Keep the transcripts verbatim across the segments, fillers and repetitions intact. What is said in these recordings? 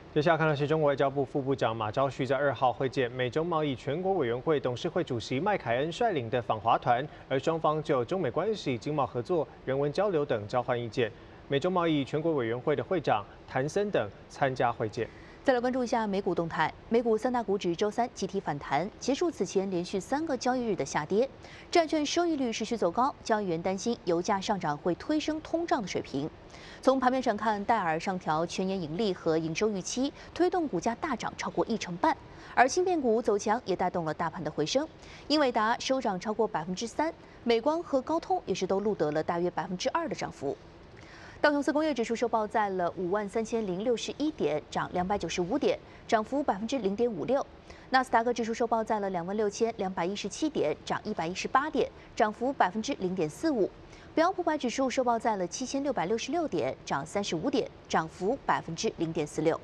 接下来看到是中国外交部副部长马朝旭在二号会见美中贸易全国委员会董事会主席麦凯恩率领的访华团，而双方就中美关系、经贸合作、人文交流等交换意见。美中贸易全国委员会的会长谭森等参加会见。 再来关注一下美股动态，美股三大股指周三集体反弹，结束此前连续三个交易日的下跌。债券收益率持续走高，交易员担心油价上涨会推升通胀的水平。从盘面上看，戴尔上调全年盈利和营收预期，推动股价大涨超过一成半。而芯片股走强也带动了大盘的回升，英伟达收涨超过百分之三，美光和高通也是都录得了大约百分之二的涨幅。 道琼斯工业指数收报在了五万三千零六十一点，涨两百九十五点，涨幅百分之零点五六。纳斯达克指数收报在了两万六千两百一十七点，涨一百一十八点，涨幅百分之零点四五。标普百指数收报在了七千六百六十六点，涨三十五点，涨幅百分之零点四六。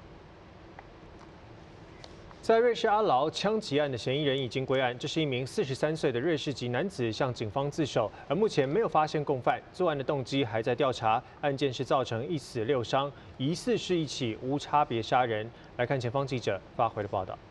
在瑞士阿劳枪击案的嫌疑人已经归案，这是一名四十三岁的瑞士籍男子向警方自首，而目前没有发现共犯，作案的动机还在调查。案件是造成一死六伤，疑似是一起无差别杀人。来看前方记者发回的报道。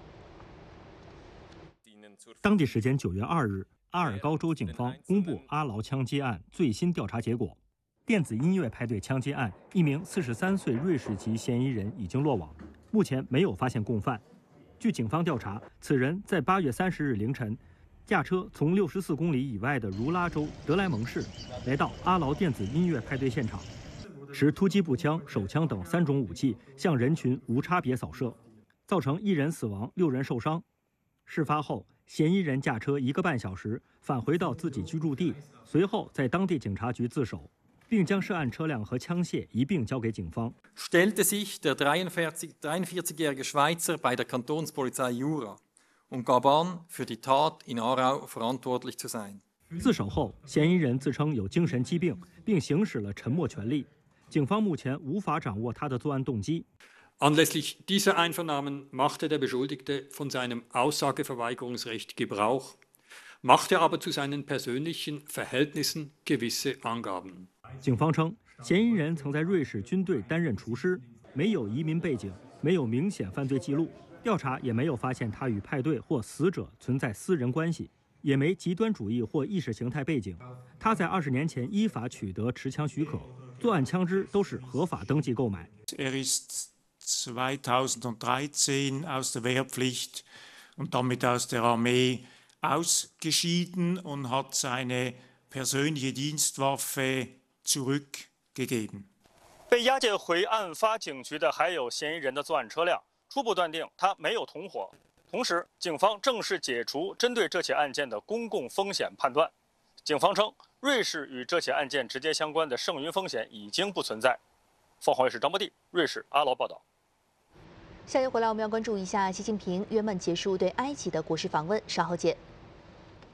当地时间九月二日，阿尔高州警方公布阿劳枪击案最新调查结果：电子音乐派对枪击案，一名四十三岁瑞士籍嫌疑人已经落网，目前没有发现共犯。 据警方调查，此人在八月三十日凌晨，驾车从六十四公里以外的如拉州德莱蒙市来到阿劳电子音乐派对现场，持突击步枪、手枪等三种武器向人群无差别扫射，造成一人死亡、六人受伤。事发后，嫌疑人驾车一个半小时返回到自己居住地，随后在当地警察局自首，并将涉案车辆和枪械一并交给警方。 stellte sich der dreiundvierzigjährige Schweizer bei der Kantonspolizei Jura und gab an, für die Tat in Aarau verantwortlich zu sein. 自首后，嫌疑人自称有精神疾病，并行使了沉默权利。警方目前无法掌握他的作案动机。 Anlässlich dieser Einvernahmen machte der Beschuldigte von seinem Aussageverweigerungsrecht Gebrauch, machte aber zu seinen persönlichen Verhältnissen gewisse Angaben. 警方称，嫌疑人曾在瑞士军队担任厨师，没有移民背景，没有明显犯罪记录。调查也没有发现他与派对或死者存在私人关系，也没极端主义或意识形态背景。他在二十年前依法取得持枪许可，作案枪支都是合法登记购买。 Er ist zweitausenddreizehn aus der Wehrpflicht und damit aus der Armee ausgeschieden und hat seine persönliche Dienstwaffe zurückgegeben. 被押解回案发警局的还有嫌疑人的作案车辆，初步断定他没有同伙。同时，警方正式解除针对这起案件的公共风险判断。警方称，瑞士与这起案件直接相关的剩余风险已经不存在。凤凰卫视张博地，瑞士阿劳报道。 下节回来，我们要关注一下习近平约曼结束对埃及的国事访问，稍后见。